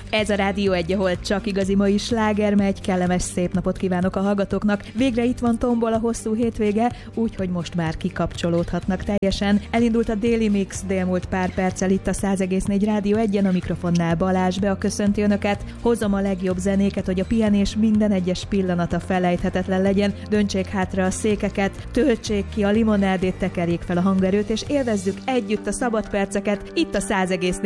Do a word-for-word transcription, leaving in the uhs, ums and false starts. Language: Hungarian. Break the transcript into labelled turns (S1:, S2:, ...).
S1: Ez a Rádió egy, ahol csak igazi mai sláger megy. Kellemes szép napot kívánok a hallgatóknak. Végre itt van tombol a hosszú hétvége, úgyhogy most már kikapcsolódhatnak teljesen. Elindult a Daily Mix délmúlt pár perccel itt a száz egész négy Rádió egyen, a mikrofonnál Balázs Bea köszönti önöket. Hozom a legjobb zenéket, hogy a pihenés minden egyes pillanata felejthetetlen legyen. Döntsék hátra a székeket, töltsék ki a limonádét, tekerjék fel a hangerőt, és élvezzük együtt a szabad perceket itt a száz egész négy